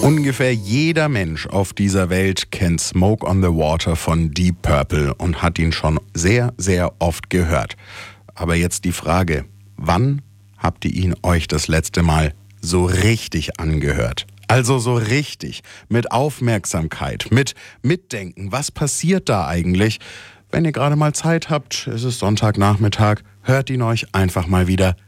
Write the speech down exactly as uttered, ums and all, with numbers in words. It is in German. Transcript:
Ungefähr jeder Mensch auf dieser Welt kennt Smoke on the Water von Deep Purple und hat ihn schon sehr, sehr oft gehört. Aber jetzt die Frage, wann habt ihr ihn euch das letzte Mal so richtig angehört? Also so richtig, mit Aufmerksamkeit, mit Mitdenken. Was passiert da eigentlich? Wenn ihr gerade mal Zeit habt, es ist Sonntagnachmittag, hört ihn euch einfach mal wieder